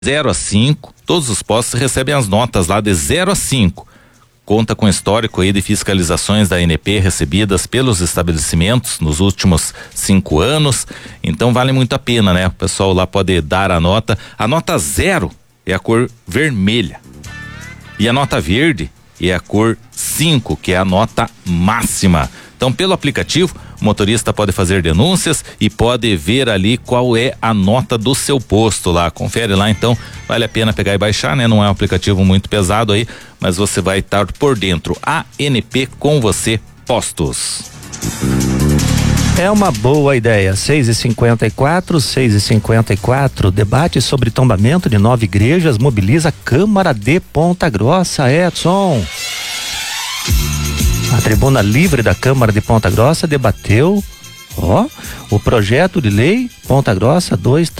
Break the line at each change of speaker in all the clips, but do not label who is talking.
0 a 5, todos os postos recebem as notas lá de 0 a 5. Conta com histórico aí de fiscalizações da ANP recebidas pelos estabelecimentos nos últimos 5 anos, então vale muito a pena, né? O pessoal lá pode dar a nota 0 é a cor vermelha e a nota verde é a cor 5, que é a nota máxima. Então, pelo aplicativo, o motorista pode fazer denúncias e pode ver ali qual é a nota do seu posto lá. Confere lá, então, vale a pena pegar e baixar, né? Não é um aplicativo muito pesado aí, mas você vai estar por dentro. ANP com você, postos.
É uma boa ideia. 6h54, debate sobre tombamento de 9 igrejas mobiliza a Câmara de Ponta Grossa. Edson. A Tribuna Livre da Câmara de Ponta Grossa debateu o projeto de lei Ponta Grossa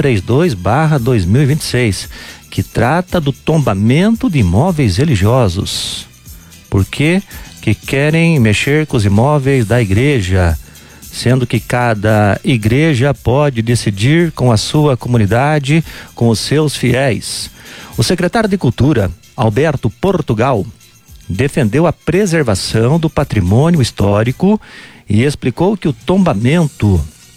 232/2026, que trata do tombamento de imóveis religiosos. Por quê? Que querem mexer com os imóveis da igreja, sendo que cada igreja pode decidir com a sua comunidade, com os seus fiéis. O secretário de Cultura, Alberto Portugal, defendeu a preservação do patrimônio histórico e explicou que o tombamento,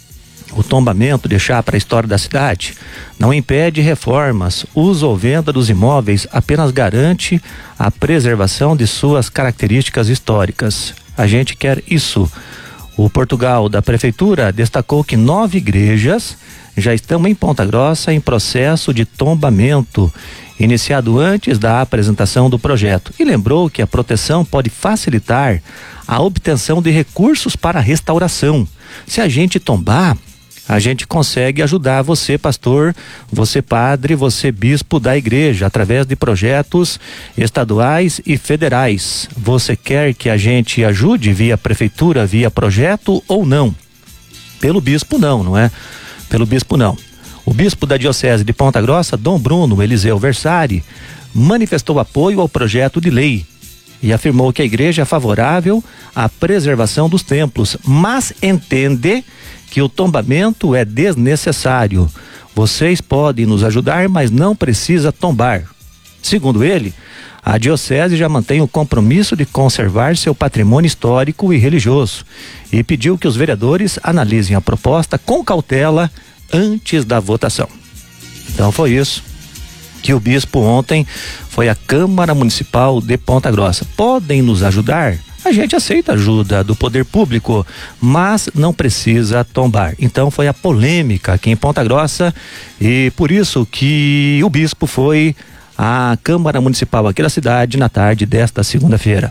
deixar para a história da cidade, não impede reformas, uso ou venda dos imóveis, apenas garante a preservação de suas características históricas. A gente quer isso. O Portugal da Prefeitura destacou que 9 igrejas já estão em Ponta Grossa em processo de tombamento, iniciado antes da apresentação do projeto, e lembrou que a proteção pode facilitar a obtenção de recursos para a restauração. Se a gente tombar, a gente consegue ajudar você, pastor, você padre, você bispo da igreja, através de projetos estaduais e federais. Você quer que a gente ajude via prefeitura, via projeto ou não? Pelo bispo não é? Pelo bispo não. O bispo da Diocese de Ponta Grossa, Dom Bruno Eliseu Versari, manifestou apoio ao projeto de lei e afirmou que a igreja é favorável à preservação dos templos, mas entende que o tombamento é desnecessário. Vocês podem nos ajudar, mas não precisa tombar. Segundo ele, a Diocese já mantém o compromisso de conservar seu patrimônio histórico e religioso e pediu que os vereadores analisem a proposta com cautela antes da votação. Então foi isso que o bispo ontem foi à Câmara Municipal de Ponta Grossa. Podem nos ajudar? A gente aceita ajuda do poder público, mas não precisa tombar. Então foi a polêmica aqui em Ponta Grossa e por isso que o bispo foi à Câmara Municipal aqui da cidade na tarde desta segunda-feira.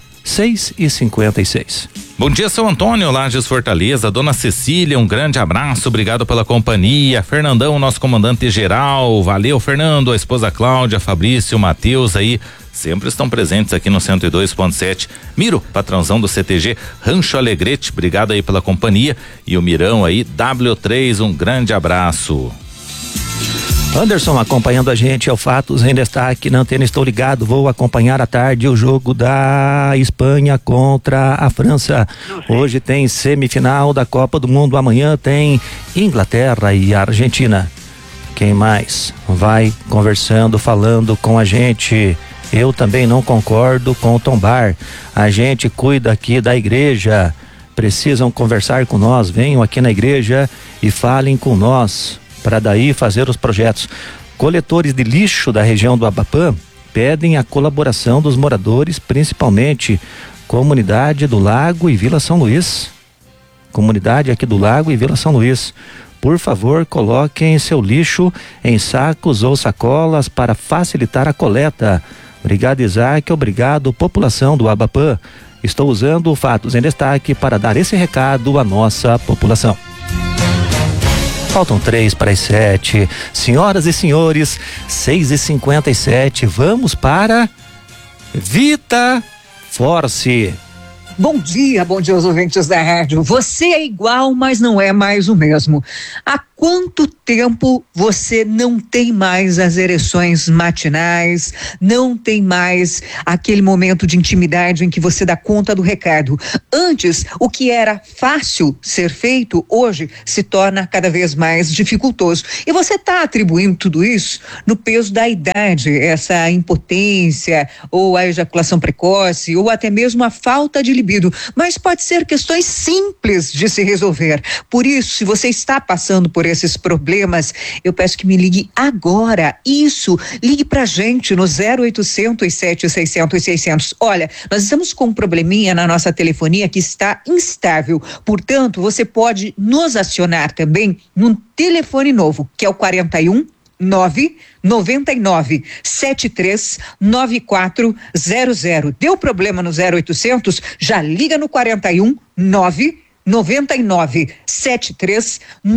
6h56.
Bom dia, seu Antônio, Lages Fortaleza, dona Cecília, um grande abraço, obrigado pela companhia. Fernandão, nosso comandante geral, valeu, Fernando, a esposa Cláudia, Fabrício, Matheus aí, sempre estão presentes aqui no 102.7. Miro, patrãozão do CTG Rancho Alegrete, obrigado aí pela companhia. E o Mirão aí, W3, um grande abraço.
Anderson acompanhando a gente, é o Fatos em Destaque na Antena. Estou ligado, vou acompanhar à tarde o jogo da Espanha contra a França. Hoje tem semifinal da Copa do Mundo, amanhã tem Inglaterra e Argentina. Quem mais vai conversando, falando com a gente? Eu também não concordo com o tombar. A gente cuida aqui da igreja. Precisam conversar com nós, venham aqui na igreja e falem com nós, para daí fazer os projetos. Coletores de lixo da região do Abapã pedem a colaboração dos moradores, principalmente comunidade do Lago e Vila São Luís. Comunidade aqui do Lago e Vila São Luís. Por favor, coloquem seu lixo em sacos ou sacolas para facilitar a coleta. Obrigado, Isaac. Obrigado, população do Abapã. Estou usando o Fatos em Destaque para dar esse recado à nossa população. Faltam 3 para as 7. Senhoras e senhores, 6h57. Vamos para Vita Force.
Bom dia aos ouvintes da rádio. Você é igual, mas não é mais o mesmo. Há quanto tempo você não tem mais as ereções matinais, não tem mais aquele momento de intimidade em que você dá conta do recado. Antes, o que era fácil ser feito, hoje se torna cada vez mais dificultoso. E você está atribuindo tudo isso no peso da idade, essa impotência, ou a ejaculação precoce, ou até mesmo a falta de libido. Mas pode ser questões simples de se resolver. Por isso, se você está passando por esses problemas, eu peço que me ligue agora. Ligue pra gente no 0800 700 600. Olha, nós estamos com um probleminha na nossa telefonia que está instável. Portanto, você pode nos acionar também num telefone novo, que é o 41 999 73 9400. Deu problema no 0800? Já liga no 41 999 73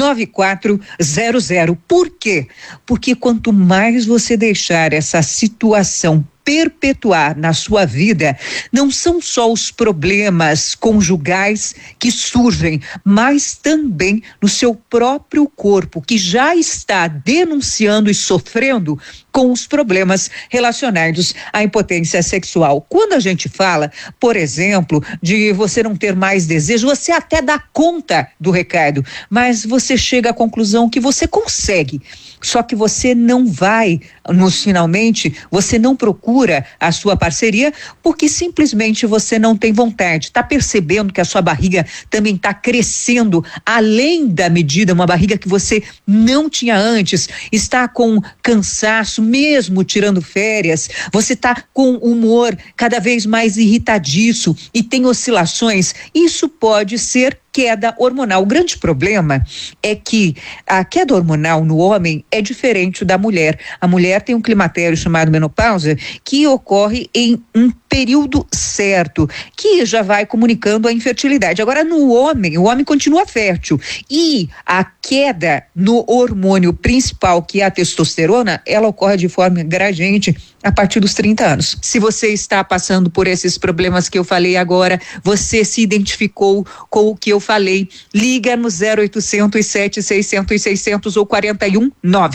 9400. Por quê? Porque quanto mais você deixar essa situação perpetuar na sua vida, não são só os problemas conjugais que surgem, mas também no seu próprio corpo, que já está denunciando e sofrendo com os problemas relacionados à impotência sexual. Quando a gente fala, por exemplo, de você não ter mais desejo, você até dá conta do recado, mas você chega à conclusão que você consegue. Só que você não vai, finalmente, você não procura a sua parceria porque simplesmente você não tem vontade. Está percebendo que a sua barriga também está crescendo além da medida, uma barriga que você não tinha antes, está com cansaço, mesmo tirando férias, você está com humor cada vez mais irritadiço e tem oscilações. Isso pode ser queda hormonal. O grande problema é que a queda hormonal no homem é diferente da mulher. A mulher tem um climatério chamado menopausa que ocorre em um período certo, que já vai comunicando a infertilidade. Agora, no homem, o homem continua fértil e a queda no hormônio principal, que é a testosterona, ela ocorre de forma gradiente a partir dos 30 anos. Se você está passando por esses problemas que eu falei agora, você se identificou com o que eu falei, liga no 0800 700 600 ou 41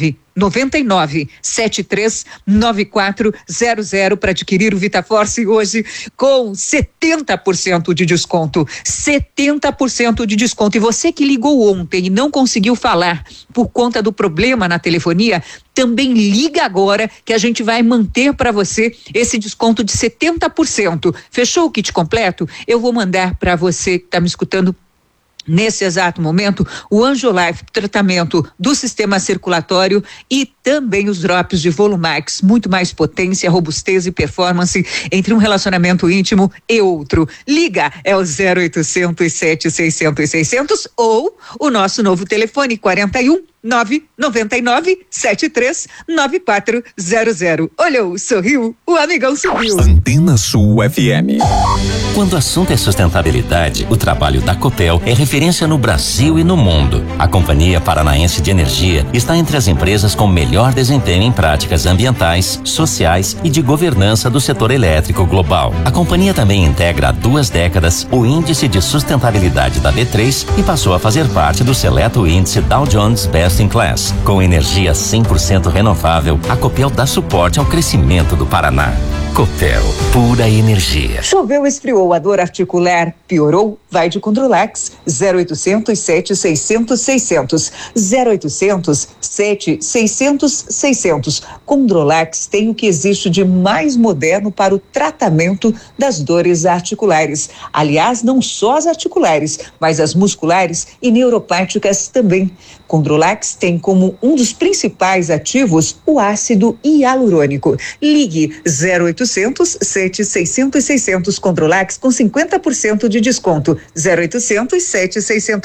999 73 9400 para adquirir o VitaForce hoje com 70% de desconto. 70% de desconto. E você que ligou ontem e não conseguiu falar por conta do problema na telefonia, também liga agora que a gente vai manter para você esse desconto de 70%. Fechou o kit completo? Eu vou mandar para você que está me escutando nesse exato momento, o Angiolife, tratamento do sistema circulatório, e também os drops de Volumax, muito mais potência, robustez e performance entre um relacionamento íntimo e outro. Liga, é o 0800 700 600 ou o nosso novo telefone 41 999 73 9400. Olhou, sorriu, o amigão subiu.
Antena Sul FM.
Quando o assunto é sustentabilidade, o trabalho da Copel é referência no Brasil e no mundo. A Companhia Paranaense de Energia está entre as empresas com melhor desempenho em práticas ambientais, sociais e de governança do setor elétrico global. A companhia também integra há 2 décadas o Índice de Sustentabilidade da B3 e passou a fazer parte do seleto índice Dow Jones Best in Class. Com energia 100% renovável, a Copel dá suporte ao crescimento do Paraná. Copel, pura energia.
Choveu, esfriou, a dor articular piorou? Vai de Controlax, 0800 700 600, 0800 700 600. Controlax tem o que existe de mais moderno para o tratamento das dores articulares. Aliás, não só as articulares, mas as musculares e neuropáticas também. Controlax tem como um dos principais ativos o ácido hialurônico. Ligue 0800 700 600 Controlax com 50% de desconto. 0800 700